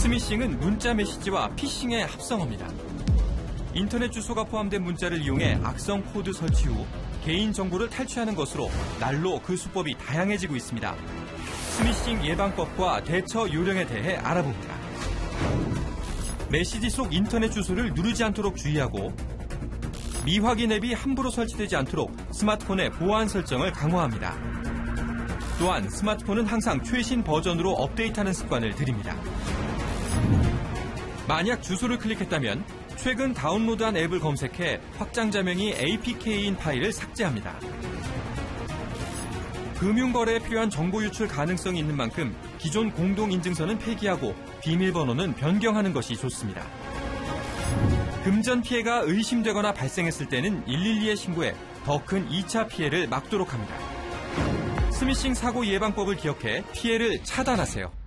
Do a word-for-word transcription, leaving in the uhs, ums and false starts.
스미싱은 문자 메시지와 피싱의 합성어입니다. 인터넷 주소가 포함된 문자를 이용해 악성 코드 설치 후 개인 정보를 탈취하는 것으로 날로 그 수법이 다양해지고 있습니다. 스미싱 예방법과 대처 요령에 대해 알아봅니다. 메시지 속 인터넷 주소를 누르지 않도록 주의하고 미확인 앱이 함부로 설치되지 않도록 스마트폰의 보안 설정을 강화합니다. 또한 스마트폰은 항상 최신 버전으로 업데이트하는 습관을 들입니다. 만약 주소를 클릭했다면 최근 다운로드한 앱을 검색해 확장자명이 에이피케이인 파일을 삭제합니다. 금융거래에 필요한 정보 유출 가능성이 있는 만큼 기존 공동인증서는 폐기하고 비밀번호는 변경하는 것이 좋습니다. 금전 피해가 의심되거나 발생했을 때는 일일이에 신고해 더 큰 이 차 피해를 막도록 합니다. 스미싱 사고 예방법을 기억해 피해를 차단하세요.